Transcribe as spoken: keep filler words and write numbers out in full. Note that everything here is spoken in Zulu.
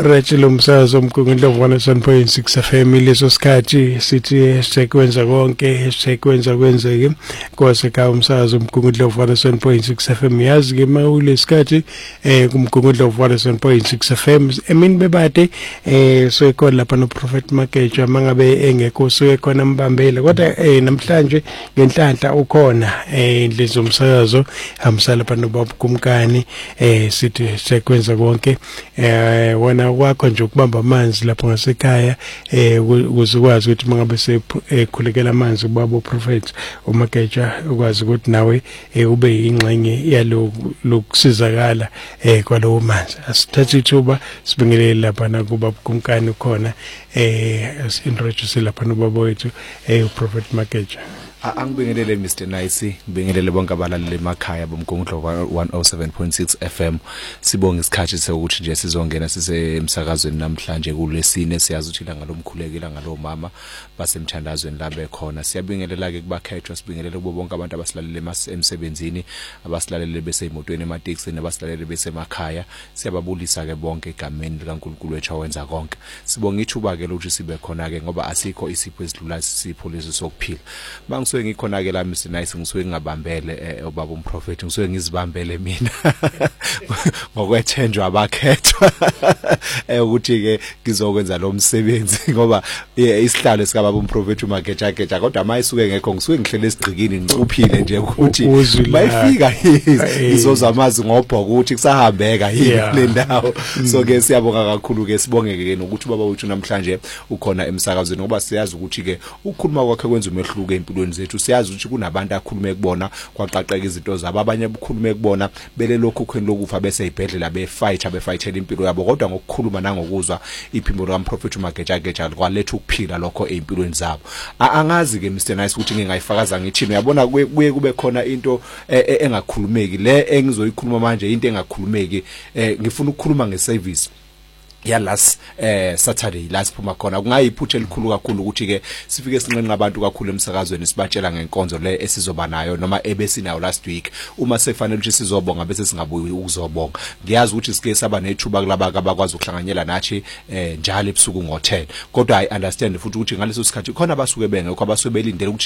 Rachel umsakazo omgungundlo one oh seven point six F M leso sikhathi sithi sekwenza konke sekwenza kwenzeke kwaseka umsakazo omgungundlo one oh seven point six F M yazi ke mawulesikhathi eh kumgungundlo one oh seven point six F M emini bebade eh so ikhona lapha no Prophet Mageja mangabe engekho so ikhona mbambele kodwa eh namhlanje ngenhlanhla ukhona eh indlezo umsakazo hamsala lapha no Baba Kumkani eh sithi sekwenza konke eh wona kwakho nje ukubamba amanzi lapho ngasekhaya eh ukuzikwazi ukuthi mangabe sekhulekela amanzi ubaba uProphet uMageja ukwazi ukuthi nawe ube ingxenye yalo lokusizakala eh kwalowo manzi asithathe ithuba sibingelele lapha na kuBaba Kumkani ukhona eh introduce lapha no baba wethu eh uProphet Mageja. Angibingelele Mister Nice, ngibingelele bonke abalaleli emakhaya bomgungundlo one oh seven point six F M. Sibonga isikhathi sokuthi nje sizongena sise emsakazweni namhlanje kulesine siyazi ukuthi la ngalomkhulekela ngalo mama basemthandazweni la bekhona. Siyabingelela ke kubakhethwa, sibingelele kubo bonke abantu abasilalele emsebenzini, abasilalele bese emotweni ematekisini, abasilalele bese emakhaya. Siyababulisa ke bonke egameni likaNkulunkulu wethu owenza konke. Sibonga ithuba ke lokuthi sibe khona ke ngoba asikho isipho esidlula isipho lesi sokuphila. Ngisuke ngikhona ke la Mister Nice, ngisuke ngabambele obaba uMprophet, ngisuke ngizibambele mina ngokwethenjwa abakhethwa eh ukuthi ke ngizokwenza lo msebenzi ngoba isihlalo sika baba uMprophet uMageja Geja kodwa mayisuke ngekho ngisuke ngihlele esigcikini ngicuphile nje ukuthi bayifika izoza amazi ngobhoko ukuthi kusahambeka yini le ndawo. So ke siyabonga kakhulu ke sibongeke ke nokuthi baba wethu namhlanje ukhona emsakazweni ngoba siyazi ukuthi ke ukukhuluma kwakhe kwenza umehluko empilweni zethu. Siyazi ukuthi kunabantu akhulume kubona kwaqaqeka izinto zabo, abanye bukhulume kubona bele lokhu khweni lokufa bese ibhedlela be fight abe fightela impilo yabo, kodwa ngokukhuluma nangokuzwa iphimbo likaMprophet uMageja Geja kwaletha ukuphila lokho empilweni zabo. Angazi ke Mister Nice ukuthi ngingayifakaza ngithini, uyabona kuye kube khona into engakhulumeki le engizoyikhuluma manje, into engakhulumeki ngifuna ukukhuluma ngeservice ya last eh Saturday la siphuma khona. Kungayiphuthe elikhulu kakhulu ukuthi ke sifike sinqenqa abantu kakhulu emsakazweni sibatshela ngenkonzo le esizoba nayo noma ebesinayo last week. Uma sefanele ukuthi sizobonga bese singabuyi ukuzobonga, ngiyazi ukuthi sike saba nethuba kulaba abakwazi ukuhlanganyela nathi eh njalo ebusuku ngo ten, kodwa I understand futhi ukuthi ngaleso sikhathi khona basuke bengekho abasuke belindele ukuthi